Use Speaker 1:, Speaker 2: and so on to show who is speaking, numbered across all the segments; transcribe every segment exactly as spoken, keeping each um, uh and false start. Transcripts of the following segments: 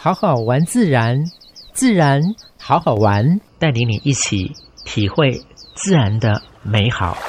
Speaker 1: 好好玩自然，自然好好玩，带领你一起体会自然的美好。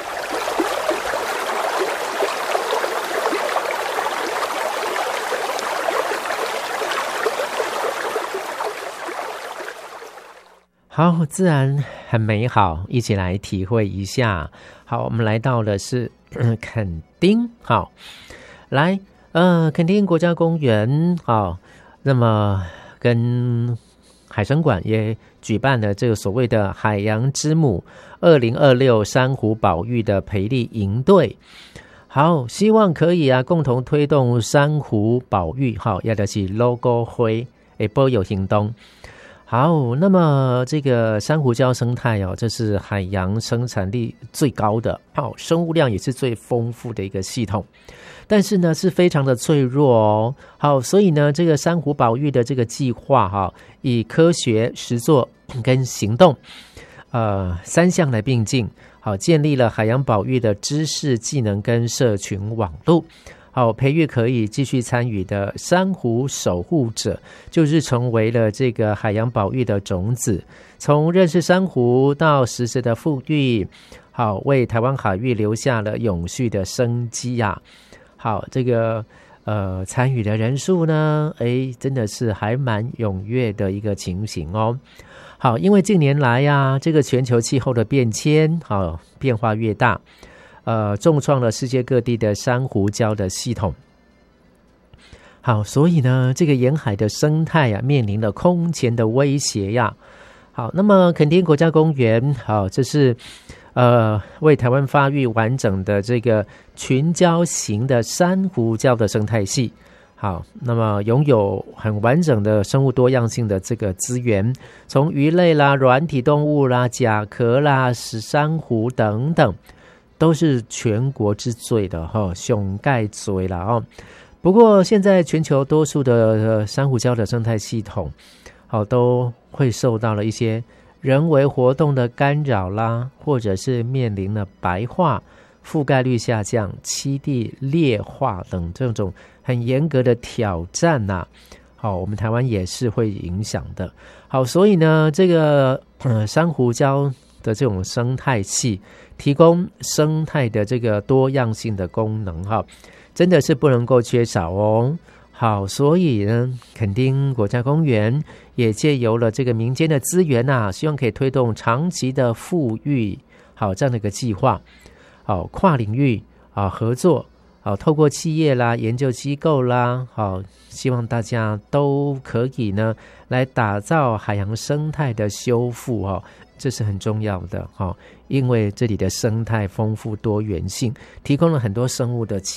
Speaker 1: 好，自然很美好，一起来体会一下。好，我们来到的是、呃、垦丁。好，来呃，垦丁国家公园。好，那么跟海生馆也举办了这个所谓的海洋之母二零二六珊瑚保育的培力营队。好，希望可以啊共同推动珊瑚保育。好，也就是 logo 会会保有行动。好，那么这个珊瑚礁生态哦，这是海洋生产力最高的，好，生物量也是最丰富的一个系统，但是呢是非常的脆弱哦。好，所以呢这个珊瑚保育的这个计划哈，以科学实作跟行动呃三项来并进，好，建立了海洋保育的知识技能跟社群网络。好，培育可以继续参与的珊瑚守护者，就是成为了这个海洋保育的种子，从认识珊瑚到实质的富裕，好，为台湾海域留下了永续的生机啊。好，这个呃参与的人数呢，诶，真的是还蛮踊跃的一个情形哦。好，因为近年来呀、啊，这个全球气候的变迁，好，变化越大。呃，重创了世界各地的珊瑚礁的系统。好，所以呢，这个沿海的生态啊，面临了空前的威胁呀。好，那么垦丁国家公园，好，这是呃为台湾发育完整的这个群礁型的珊瑚礁的生态系。好，那么拥有很完整的生物多样性的这个资源，从鱼类啦、软体动物啦、甲壳啦、石珊瑚等等。都是全国之最的哈，熊盖最了哦。不过现在全球多数的、呃、珊瑚礁的生态系统，好、哦、都会受到了一些人为活动的干扰啦，或者是面临了白化、覆盖率下降、栖地劣化等这种很严格的挑战呐、啊。好，我们台湾也是会影响的。好，所以呢，这个呃珊瑚礁的这种生态系。提供生态的这个多样性的功能哈，真的是不能够缺少哦。好，所以呢，垦丁国家公园也借由了这个民间的资源啊，希望可以推动长期的富裕，好这样的一个计划，好跨领域啊合作，好透过企业啦、研究机构啦，好希望大家都可以呢来打造海洋生态的修复哦。这是很重要的哈，因为这里的生态丰富多元性，提供了很多生物的